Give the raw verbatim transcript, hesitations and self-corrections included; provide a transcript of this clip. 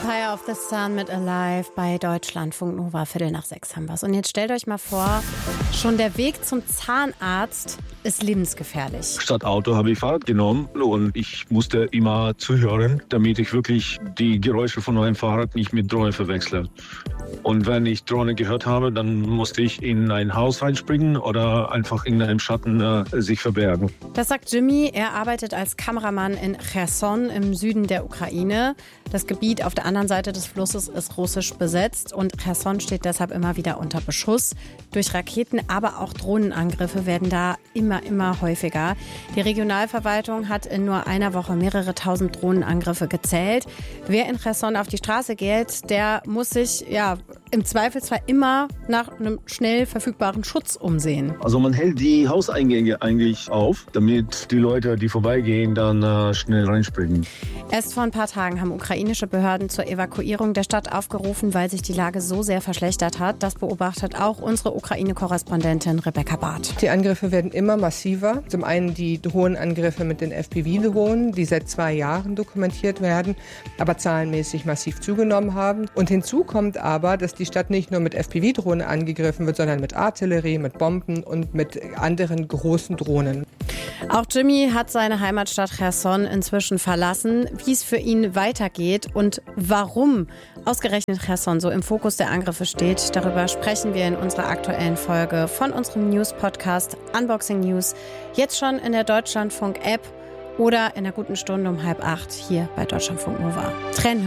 Empire of the Sun mit Alive bei Deutschlandfunk Nova. Viertel nach sechs haben wir es. Und jetzt stellt euch mal vor, schon der Weg zum Zahnarzt ist lebensgefährlich. Statt Auto habe ich Fahrrad genommen und ich musste immer zuhören, damit ich wirklich die Geräusche von meinem Fahrrad nicht mit Drohne verwechsle. Und wenn ich Drohne gehört habe, dann musste ich in ein Haus reinspringen oder einfach in einem Schatten äh, sich verbergen. Das sagt Jimmy. Er arbeitet als Kameramann in Cherson im Süden der Ukraine. Das Gebiet auf der anderen Seite des Flusses ist russisch besetzt und Cherson steht deshalb immer wieder unter Beschuss. Durch Raketen, aber auch Drohnenangriffe werden da immer, immer häufiger. Die Regionalverwaltung hat in nur einer Woche mehrere tausend Drohnenangriffe gezählt. Wer in Cherson auf die Straße geht, der muss sich ja im Zweifelsfall immer nach einem schnell verfügbaren Schutz umsehen. Also man hält die Hauseingänge eigentlich auf, damit die Leute, die vorbeigehen, dann äh, schnell reinspringen. Erst vor ein paar Tagen haben ukrainische Behörden zur Evakuierung der Stadt aufgerufen, weil sich die Lage so sehr verschlechtert hat. Das beobachtet auch unsere Ukraine-Korrespondentin Rebecca Barth. Die Angriffe werden immer massiver. Zum einen die Drohnenangriffe mit den F P V-Drohnen, die seit zwei Jahren dokumentiert werden, aber zahlenmäßig massiv zugenommen haben. Und hinzu kommt aber, dass die Stadt nicht nur mit F P V-Drohnen angegriffen wird, sondern mit Artillerie, mit Bomben und mit anderen großen Drohnen. Auch Jimmy hat seine Heimatstadt Cherson inzwischen verlassen. Wie es für ihn weitergeht und warum ausgerechnet Cherson so im Fokus der Angriffe steht, darüber sprechen wir in unserer aktuellen Folge von unserem News-Podcast Unboxing News. Jetzt schon in der Deutschlandfunk-App oder in der guten Stunde um halb acht hier bei Deutschlandfunk Nova. Trennen